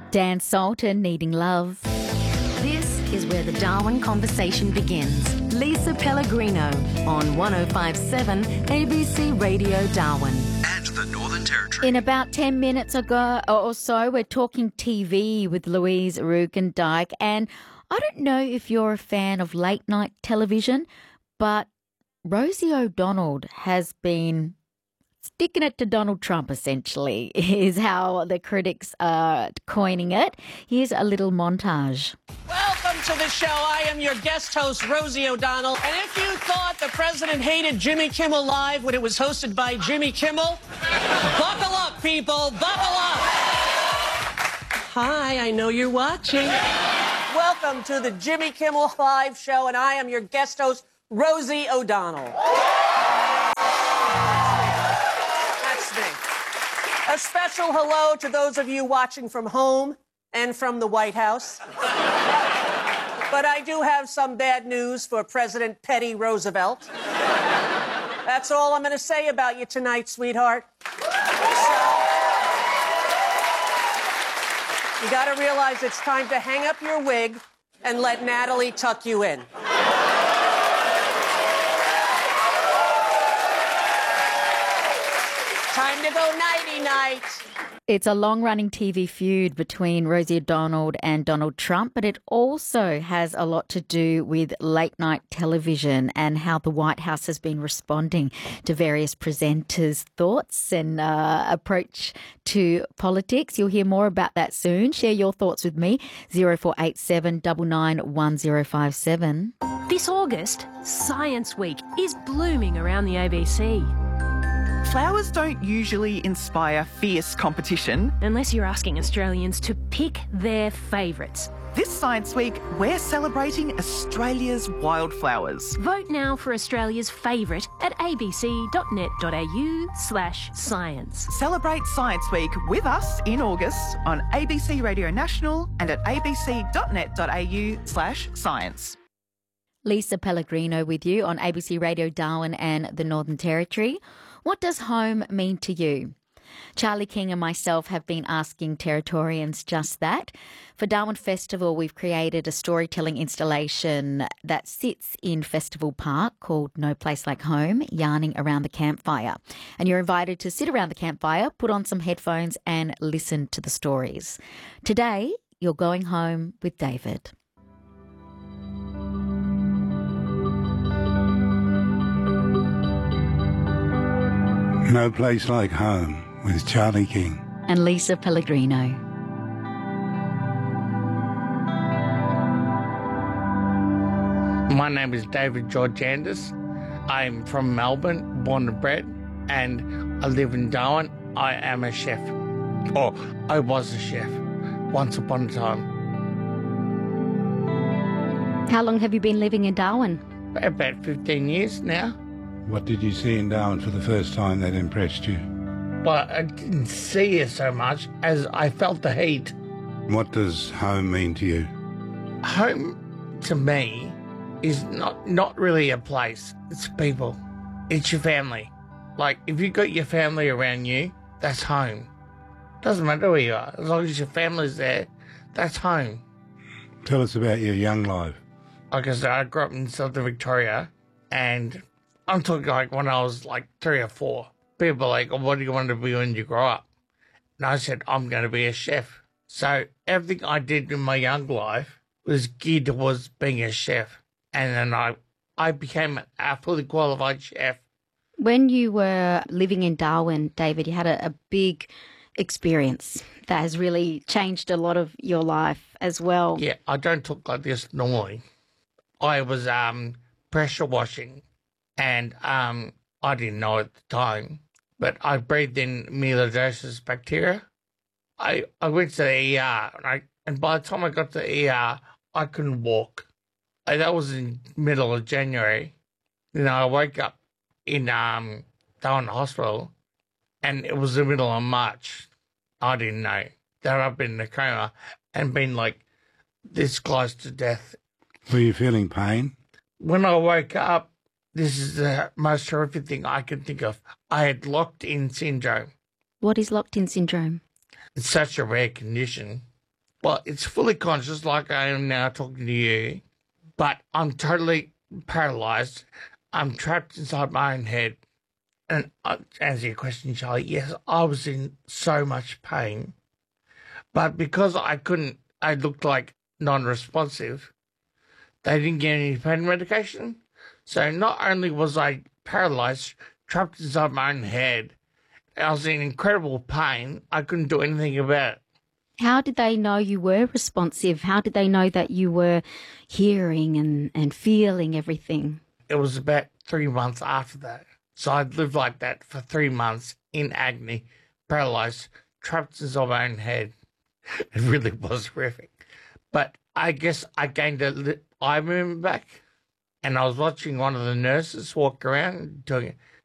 Dan Salton, Needing Love. This is where the Darwin conversation begins. Lisa Pellegrino on 105.7 ABC Radio Darwin. And the Northern Territory. In about 10 minutes ago or so, we're talking TV with Louise Rugendijk. And I don't know if you're a fan of late night television, but Rosie O'Donnell has been sticking it to Donald Trump, essentially, is how the critics are coining it. Here's a little montage. Welcome to the show. I am your guest host, Rosie O'Donnell. And if you thought the president hated Jimmy Kimmel Live when it was hosted by Jimmy Kimmel, buckle up, people, buckle up. Hi, I know you're watching. Welcome to the Jimmy Kimmel Live show, and I am your guest host, Rosie O'Donnell. A special hello to those of you watching from home and from the White House. But I do have some bad news for President Teddy Roosevelt. That's all I'm going to say about you tonight, sweetheart. So, you got to realize it's time to hang up your wig and let Natalie tuck you in. Time to go nighty-night. It's a long-running TV feud between Rosie O'Donnell and Donald Trump, but it also has a lot to do with late-night television and how the White House has been responding to various presenters' thoughts and approach to politics. You'll hear more about that soon. Share your thoughts with me, 0487 991057. This August, Science Week is blooming around the ABC. Flowers don't usually inspire fierce competition. Unless you're asking Australians to pick their favourites. This Science Week, we're celebrating Australia's wildflowers. Vote now for Australia's favourite at abc.net.au/science. Celebrate Science Week with us in August on ABC Radio National and at abc.net.au/science. Lisa Pellegrino with you on ABC Radio Darwin and the Northern Territory. What does home mean to you? Charlie King and myself have been asking Territorians just that. For Darwin Festival, we've created a storytelling installation that sits in Festival Park called No Place Like Home, yarning around the campfire. And you're invited to sit around the campfire, put on some headphones and listen to the stories. Today, you're going home with David. No Place Like Home with Charlie King. And Lisa Pellegrino. My name is David George Anders. I'm from Melbourne, born and bred, and I live in Darwin. I am a chef. Or I was a chef once upon a time. How long have you been living in Darwin? About 15 years now. What did you see in Darwin for the first time that impressed you? But I didn't see it so much as I felt the heat. What does home mean to you? Home, to me, is not really a place. It's people. It's your family. Like, if you got your family around you, that's home. Doesn't matter where you are. As long as your family's there, that's home. Tell us about your young life. Like I said, I grew up in Southern Victoria, and I'm talking like when I was like 3 or 4. People were like, oh, what do you want to be when you grow up? And I said, I'm going to be a chef. So everything I did in my young life was geared towards being a chef. And then I became a fully qualified chef. When you were living in Darwin, David, you had a big experience that has really changed a lot of your life as well. Yeah, I don't talk like this normally. I was pressure washing. And I didn't know at the time, but I breathed in melioidosis bacteria. I went to the ER, and by the time I got to the ER, I couldn't walk. That was in middle of January. Then I woke up in Darwin Hospital, and it was the middle of March. I didn't know that I'd been in a coma and been like this close to death. Were you feeling pain? When I woke up, this is the most horrific thing I can think of. I had locked-in syndrome. What is locked-in syndrome? It's such a rare condition. Well, it's fully conscious like I am now talking to you, but I'm totally paralyzed. I'm trapped inside my own head. And to answer your question, Charlie, yes, I was in so much pain. But because I looked like non-responsive, they didn't get any pain medication. So not only was I paralyzed, trapped inside my own head, I was in incredible pain. I couldn't do anything about it. How did they know you were responsive? How did they know that you were hearing and feeling everything? It was about 3 months after that. So I'd lived like that for 3 months in agony, paralyzed, trapped inside my own head. It really was horrific. But I guess I gained eye movement back, and I was watching one of the nurses walk around doing it.